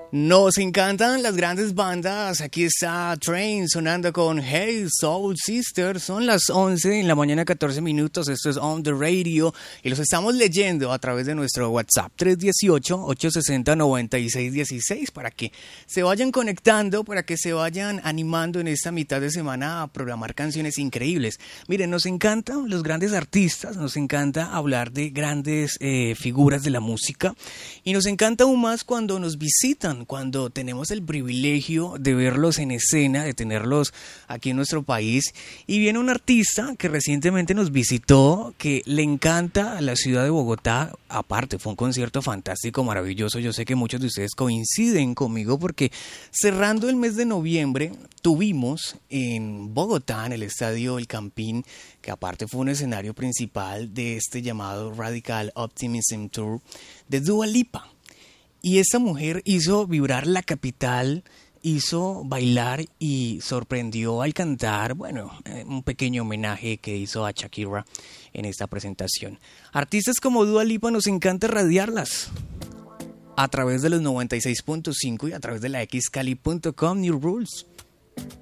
Nos encantan las grandes bandas. Aquí está Train sonando con Hey Soul Sister. Son las 11 en la mañana, 14 minutos. Esto es On The Radio y los estamos leyendo a través de nuestro WhatsApp 318-860-9616 para que se vayan conectando, para que se vayan animando en esta mitad de semana a programar canciones increíbles. Miren, nos encantan los grandes artistas, nos encanta hablar de grandes figuras de la música y nos encanta aún más cuando nos visitan, cuando tenemos el privilegio de verlos en escena, de tenerlos aquí en nuestro país. Y viene un artista que recientemente nos visitó, que le encanta a la ciudad de Bogotá. Aparte, fue un concierto fantástico, maravilloso. Yo sé que muchos de ustedes coinciden conmigo porque cerrando el mes de noviembre tuvimos en Bogotá, en el estadio El Campín, que aparte fue un escenario principal de este llamado Radical Optimism Tour de Dua Lipa. Y esta mujer hizo vibrar la capital, hizo bailar y sorprendió al cantar, bueno, un pequeño homenaje que hizo a Shakira en esta presentación. Artistas como Dua Lipa nos encanta radiarlas a través de los 96.5 y a través de la xcali.com New Rules.